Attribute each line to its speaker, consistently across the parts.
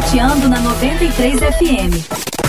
Speaker 1: Sapateando na 93 FM.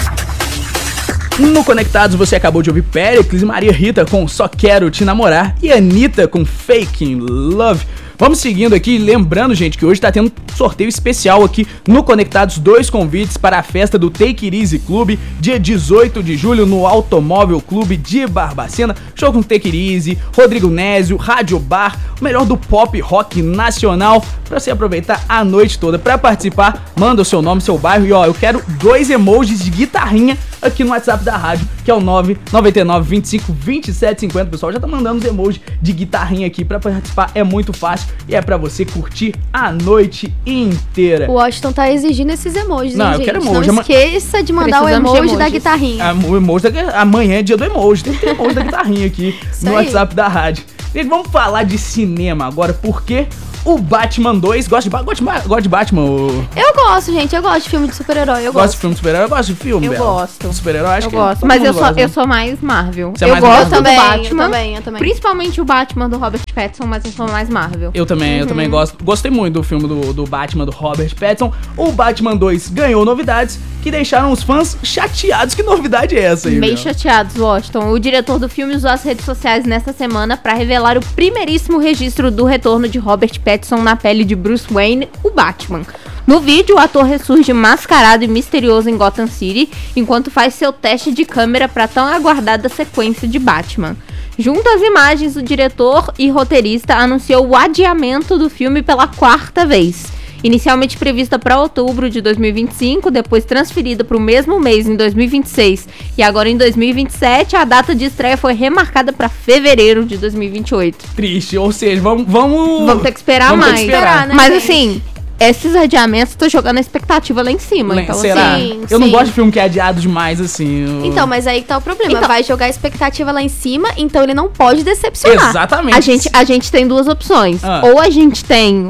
Speaker 2: No Conectados você acabou de ouvir Péricles e Maria Rita com Só Quero Te Namorar e Anitta com Faking Love. Vamos seguindo aqui, lembrando, gente, que hoje tá tendo sorteio especial aqui no Conectados, 2 convites para a festa do Take It Easy Clube, dia 18 de julho no Automóvel Clube de Barbacena. Show com Take It Easy, Rodrigo Nézio, Rádio Bar, o melhor do pop rock nacional, pra você aproveitar a noite toda. Pra participar, manda o seu nome, seu bairro e ó, eu quero 2 emojis de guitarrinha aqui no WhatsApp da rádio, que é o 999 25 27 50. O pessoal já tá mandando os emojis de guitarrinha aqui pra participar, é muito fácil e é pra você curtir a noite inteira.
Speaker 3: O Washington tá exigindo esses emojis,
Speaker 2: não,
Speaker 3: hein,
Speaker 2: eu
Speaker 3: gente?
Speaker 2: quero emoji.
Speaker 3: Não esqueça de mandar
Speaker 4: Precisamos
Speaker 3: o emoji
Speaker 4: de
Speaker 3: da
Speaker 4: emojis.
Speaker 3: guitarrinha.
Speaker 2: O emoji amanhã é dia do emoji, tem que ter emoji da guitarrinha aqui
Speaker 3: Isso
Speaker 2: no
Speaker 3: aí.
Speaker 2: WhatsApp da rádio. E vamos falar de cinema agora, porque o Batman 2, gosta de Batman?
Speaker 3: Eu gosto, gente. Eu gosto de filme de super-herói. Eu
Speaker 2: Gosta de
Speaker 3: gosto.
Speaker 2: filme de super-herói? Eu gosto de filme,
Speaker 4: Eu
Speaker 2: Bela.
Speaker 4: gosto.
Speaker 2: Super-herói, acho
Speaker 4: Eu
Speaker 2: que
Speaker 4: gosto,
Speaker 2: todo
Speaker 4: mas
Speaker 2: mundo
Speaker 4: eu
Speaker 2: gosta, né?
Speaker 4: sou mais Marvel.
Speaker 2: Você é
Speaker 4: Eu
Speaker 2: mais
Speaker 4: gosto
Speaker 2: Marvel?
Speaker 4: do Batman.
Speaker 3: Eu também.
Speaker 4: Principalmente o Batman do Robert Pattinson, mas eu sou mais Marvel.
Speaker 2: Eu também gosto. Gostei muito do filme do Batman, do Robert Pattinson. O Batman 2 ganhou novidades que deixaram os fãs chateados. Que novidade é essa aí,
Speaker 4: Meio
Speaker 2: Bela?
Speaker 4: chateados, Washington. O diretor do filme usou as redes sociais nesta semana para revelar o primeiríssimo registro do retorno de Robert Pattinson na pele de Bruce Wayne, o Batman. No vídeo, o ator ressurge mascarado e misterioso em Gotham City, enquanto faz seu teste de câmera para tão aguardada sequência de Batman. Junto às imagens, o diretor e roteirista anunciou o adiamento do filme pela 4ª vez. Inicialmente prevista para outubro de 2025, depois transferida para o mesmo mês em 2026 e agora em 2027, a data de estreia foi remarcada para fevereiro de 2028.
Speaker 2: Triste, ou seja, vamos
Speaker 4: Vamos ter que esperar
Speaker 2: Vamos ter
Speaker 4: mais.
Speaker 2: que esperar,
Speaker 3: né,
Speaker 4: Mas
Speaker 3: gente?
Speaker 4: assim, esses adiamentos estão jogando a expectativa lá em cima. Então,
Speaker 2: será?
Speaker 4: assim,
Speaker 2: Eu não
Speaker 3: sim.
Speaker 2: gosto de filme que é adiado demais, assim.
Speaker 3: Então, mas aí que tá o problema.
Speaker 4: Então-
Speaker 3: Vai jogar a expectativa lá em cima, então ele não pode decepcionar.
Speaker 2: Exatamente.
Speaker 4: a gente tem 2 opções.
Speaker 2: Ah.
Speaker 4: Ou a gente tem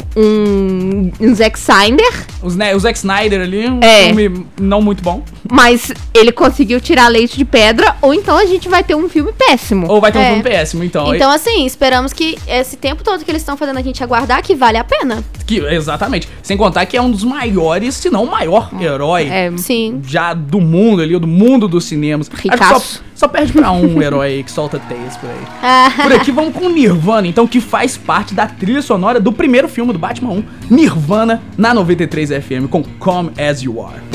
Speaker 4: um Zack Snyder,
Speaker 2: O Zack Snyder ali, um
Speaker 4: É.
Speaker 2: filme não muito bom.
Speaker 4: mas ele conseguiu tirar leite de pedra, ou então a gente vai ter um filme péssimo.
Speaker 2: Ou vai ter um
Speaker 3: É.
Speaker 2: filme péssimo, então.
Speaker 3: Então, assim, esperamos que esse tempo todo que eles estão fazendo a gente aguardar, que vale a pena.
Speaker 2: Exatamente. Sem contar que é um dos maiores, se não o maior herói
Speaker 4: É,
Speaker 3: Sim.
Speaker 2: já do mundo ali, do mundo dos cinemas. Acho que
Speaker 4: Ricaço.
Speaker 2: só perde pra um herói aí que solta teias por aí. Por aqui vamos com Nirvana, então, que faz parte da trilha sonora do primeiro filme do Batman 1, Nirvana, na 93 FM, com Come As You Are.